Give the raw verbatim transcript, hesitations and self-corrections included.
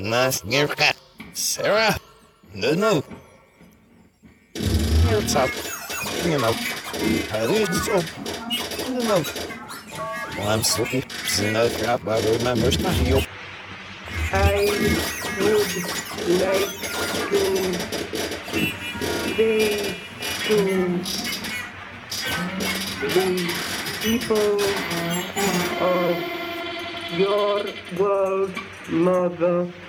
Nice, Sarah. No, no. It's up. You know. I read so. You know. Well, I'm sleepy. See no crap, I remember stuff you. I would like to say to the people of your world, Mother